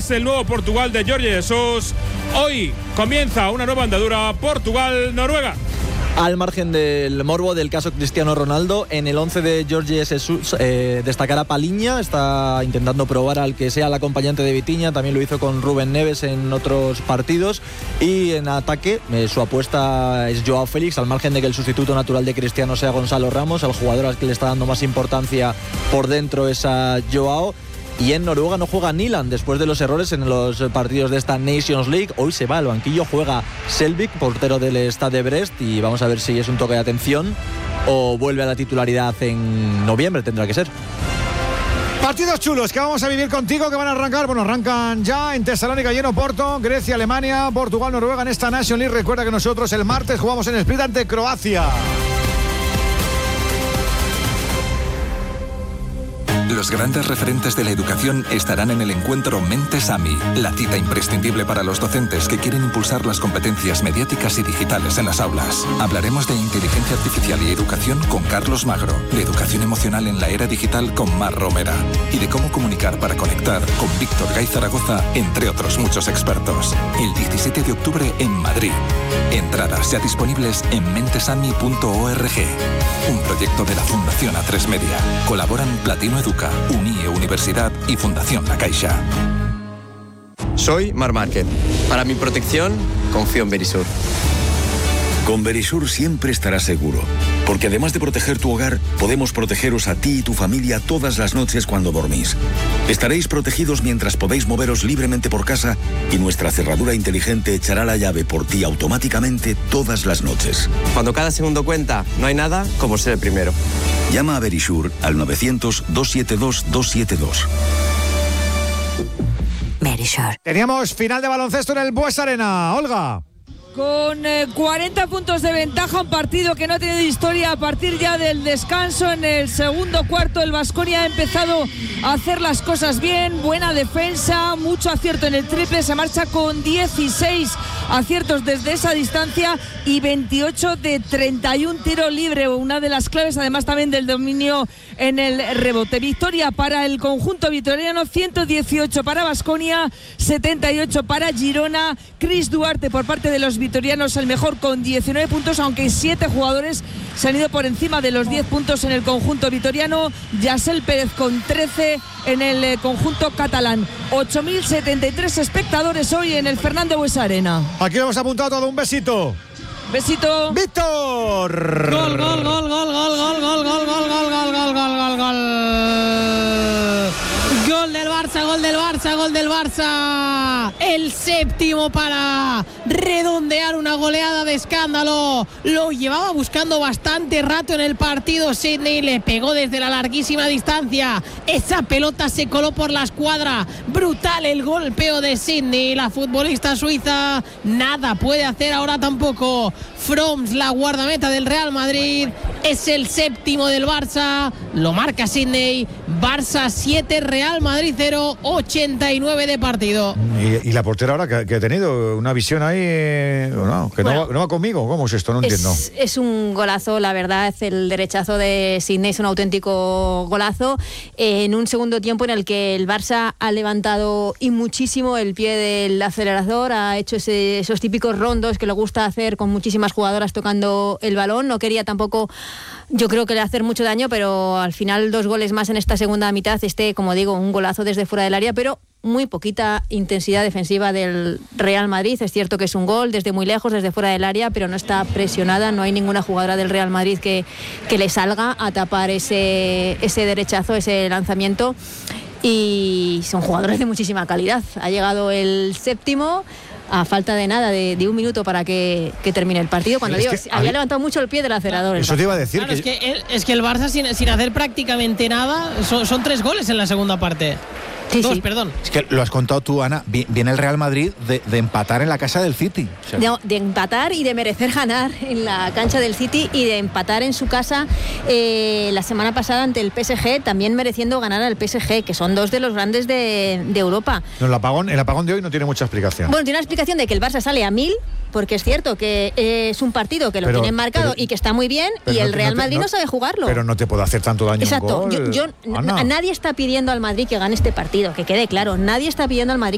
es el nuevo Portugal de Jorge Jesus. Hoy comienza una nueva andadura Portugal-Noruega. Al margen del morbo del caso Cristiano Ronaldo, en el 11 de Jorge Jesus destacará Palhinha, está intentando probar al que sea el acompañante de Vitinha, también lo hizo con Rubén Neves en otros partidos, y en ataque su apuesta es Joao Félix, al margen de que el sustituto natural de Cristiano sea Gonzalo Ramos, el jugador al que le está dando más importancia por dentro es a Joao. Y en Noruega no juega Nyland después de los errores en los partidos de esta Nations League. Hoy se va al banquillo, juega Selvik, portero del Stade Brest, y vamos a ver si es un toque de atención o vuelve a la titularidad en noviembre, tendrá que ser. Partidos chulos que vamos a vivir contigo, que van a arrancar, bueno, arrancan ya en Tesalónica y en Oporto, Grecia, Alemania, Portugal, Noruega en esta Nations League. Recuerda que nosotros el martes jugamos en Split ante Croacia. Los grandes referentes de la educación estarán en el encuentro Mentes AMI, la cita imprescindible para los docentes que quieren impulsar las competencias mediáticas y digitales en las aulas. Hablaremos de inteligencia artificial y educación con Carlos Magro, de educación emocional en la era digital con Mar Romera y de cómo comunicar para conectar con Víctor Gay Zaragoza, entre otros muchos expertos. El 17 de octubre en Madrid. Entradas ya disponibles en mentesami.org. Un proyecto de la Fundación A3 Media. Colaboran Platino Educa, UNIE Universidad y Fundación La Caixa. Soy Marc Márquez. Para mi protección, confío en Verisur. Con Verisur siempre estarás seguro, porque además de proteger tu hogar, podemos protegeros a ti y tu familia todas las noches cuando dormís. Estaréis protegidos mientras podéis moveros libremente por casa y nuestra cerradura inteligente echará la llave por ti automáticamente todas las noches. Cuando cada segundo cuenta, no hay nada como ser el primero. Llama a Verisur al 900-272-272. Verisur. Teníamos final de baloncesto en el Bues Arena. Olga. Con 40 puntos de ventaja, un partido que no ha tenido historia a partir ya del descanso. En el segundo cuarto el Baskonia ha empezado a hacer las cosas bien, buena defensa, mucho acierto en el triple, se marcha con 16 aciertos desde esa distancia y 28 de 31 tiro libre, una de las claves además también del dominio en el rebote. Victoria para el conjunto vitoriano, 118 para Baskonia, 78 para Girona. Chris Duarte por parte de los vitorianos el mejor con 19 puntos, aunque 7 jugadores se han ido por encima de los 10 puntos en el conjunto vitoriano. Yasel Pérez con 13 en el conjunto catalán. 8.073 espectadores hoy en el Fernando Bues Arena. Aquí lo hemos apuntado todo, un besito. Besito. Víctor. Gol, gol, gol, gol, gol, gol, gol, gol, gol, gol, gol, gol, gol, gol, gol. Gol del Barça, gol del Barça, gol del Barça. El séptimo para redondear una goleada de escándalo. Lo llevaba buscando bastante rato en el partido Sidney. Le pegó desde la larguísima distancia. Esa pelota se coló por la escuadra. Brutal el golpeo de Sidney. La futbolista suiza nada puede hacer ahora tampoco. Froms, la guardameta del Real Madrid, es el séptimo del Barça. Lo marca Sidney. Barça 7, Real Madrid 0, 89 de partido. ¿Y la portera ahora que ha tenido una visión ahí? No, que bueno, no va conmigo. ¿Cómo es esto? No entiendo. Es un golazo, la verdad. El derechazo de Sidney es un auténtico golazo. En un segundo tiempo en el que el Barça ha levantado y muchísimo el pie del acelerador, ha hecho esos típicos rondos que le gusta hacer con muchísimas jugadoras tocando el balón. No quería tampoco, yo creo que le hacer mucho daño, pero al final 2 goles más en esta segunda mitad. Como digo, un golazo desde fuera del área, pero muy poquita intensidad defensiva del Real Madrid. Es cierto que es un gol desde muy lejos, desde fuera del área, pero no está presionada. No hay ninguna jugadora del Real Madrid que le salga a tapar ese derechazo, ese lanzamiento. Y son jugadores de muchísima calidad. Ha llegado el séptimo a falta de nada, de 1 minuto para que termine el partido. Cuando había levantado mucho el pie del acelerador. Eso te iba a decir. Claro, es que el Barça sin hacer prácticamente nada, son 3 goles en la segunda parte. Sí, 2, sí. perdón. Es que lo has contado tú, Ana. Viene el Real Madrid de empatar en la casa del City. O sea, de empatar y de merecer ganar en la cancha del City y de empatar en su casa la semana pasada ante el PSG, también mereciendo ganar al PSG, que son 2 de los grandes de Europa. No, el apagón de hoy no tiene mucha explicación. Bueno, tiene una explicación de que el Barça sale a 1000, porque es cierto que es un partido que lo tienen marcado y que está muy bien, y el Real Madrid no sabe jugarlo. Pero no te puede hacer tanto daño. Exacto. Un gol. Nadie está pidiendo al Madrid que gane este partido, que quede claro. Nadie está pidiendo al Madrid